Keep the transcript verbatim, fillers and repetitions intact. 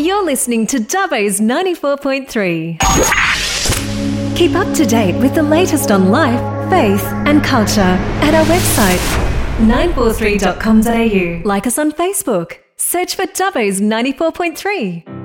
You're listening to Dubbo's ninety-four point three. Keep up to date with the latest on life, faith and culture at our website, nine four three dot com dot a u. Like us on Facebook. Search for Dubbo's ninety-four point three.